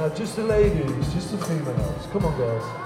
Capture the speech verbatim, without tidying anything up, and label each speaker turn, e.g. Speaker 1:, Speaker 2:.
Speaker 1: Now, just the ladies, just the females. Come on, girls.